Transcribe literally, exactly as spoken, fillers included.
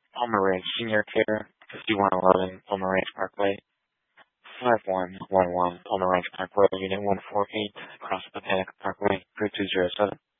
Palmer Ridge Senior Care, fifty-one eleven Palmer Ranch Parkway, five one one one Palmer Ranch Parkway, Unit one four eight, across Botanic Parkway, three two zero seven.